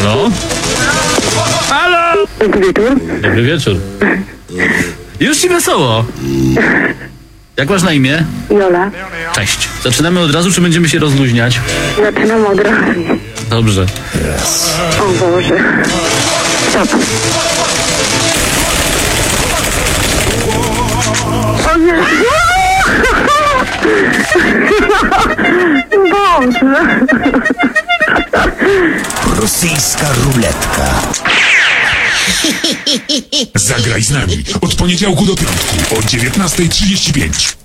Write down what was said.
Halo? Halo! Dobry wieczór. Dobry wieczór. Już ci wesoło. Jak masz na imię? Jola. Cześć. Zaczynamy od razu, czy będziemy się rozluźniać? Zaczynam od razu. Dobrze. O Boże. Stop. O nie. Boże. Rosyjska ruletka. Zagraj z nami od poniedziałku do piątku o 19:35.